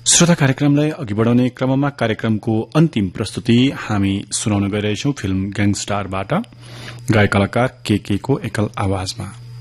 श्रोता कार्यक्रमलाई अघि बढ़ाउने क्रममा कार्यक्रमको अन्तिम प्रस्तुति हामी सुनाउन गइरहेछौं फिल्म ग्याङस्टारबाट गायक कलाकार के को एकल आवाजमा।